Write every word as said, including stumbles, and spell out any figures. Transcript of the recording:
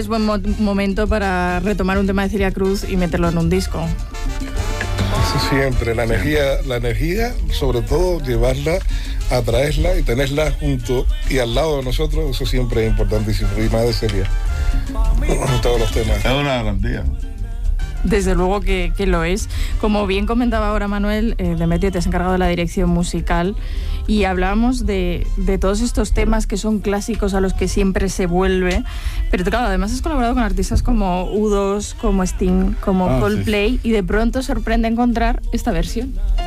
Es buen mo- momento para retomar un tema de Celia Cruz y meterlo en un disco. Eso siempre, la energía, la energía, sobre todo llevarla, atraerla y tenerla junto y al lado de nosotros, eso siempre es importantísimo. Y más de Celia, en todos los temas. Es una garantía. Desde luego que, que lo es. Como bien comentaba ahora Manuel, eh, Demetrio, te has encargado de la dirección musical y hablábamos de, de todos estos temas que son clásicos a los que siempre se vuelve, pero claro, además has colaborado con artistas como U dos, como Sting, como ah, Coldplay, sí, sí. y de pronto sorprende encontrar esta versión.